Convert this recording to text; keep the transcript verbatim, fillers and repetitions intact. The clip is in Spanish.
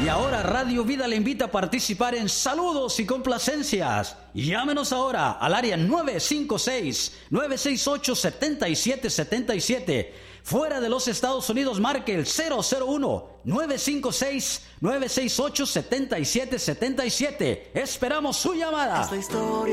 Y ahora Radio Vida le invita a participar en saludos y complacencias. Llámenos ahora al área nueve cinco seis, nueve seis ocho, siete siete siete siete. Fuera de los Estados Unidos, marque el cero cero uno, nueve cinco seis, nueve seis ocho, siete siete siete siete. Esperamos su llamada. Es la historia